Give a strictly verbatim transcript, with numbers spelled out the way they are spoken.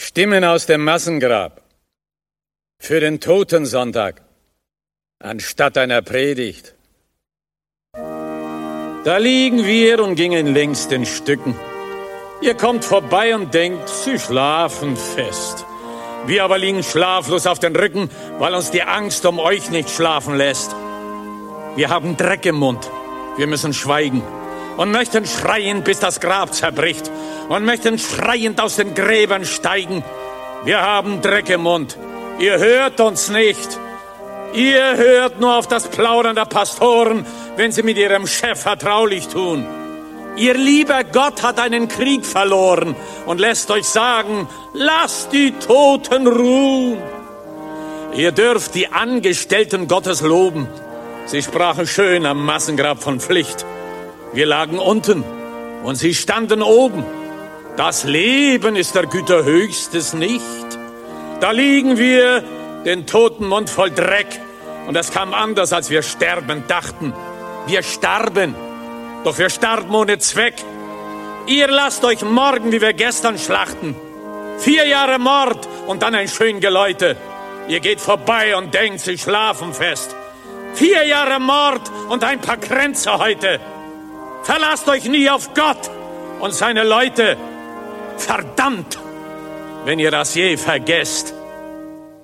Stimmen aus dem Massengrab für den Totensonntag anstatt einer Predigt. Da liegen wir und gingen längst in Stücken. Ihr kommt vorbei und denkt, sie schlafen fest. Wir aber liegen schlaflos auf den Rücken, weil uns die Angst um euch nicht schlafen lässt. Wir haben Dreck im Mund. Wir müssen schweigen und möchten schreien, bis das Grab zerbricht und möchten schreiend aus den Gräbern steigen. Wir haben Dreck im Mund. Ihr hört uns nicht. Ihr hört nur auf das Plaudern der Pastoren, wenn sie mit ihrem Chef vertraulich tun. Ihr lieber Gott hat einen Krieg verloren und lässt euch sagen, lasst die Toten ruhen. Ihr dürft die Angestellten Gottes loben. Sie sprachen schön am Massengrab von Pflicht. Wir lagen unten und sie standen oben. Das Leben ist der Güter Höchstes nicht. Da liegen wir, den toten Mund voll Dreck. Und es kam anders, als wir sterben dachten. Wir starben, doch wir starben ohne Zweck. Ihr lasst euch morgen, wie wir gestern schlachten. Vier Jahre Mord und dann ein schön Geläute. Ihr geht vorbei und denkt, sie schlafen fest. Vier Jahre Mord und ein paar Kränze heute. Verlasst euch nie auf Gott und seine Leute. Verdammt, wenn ihr das je vergesst.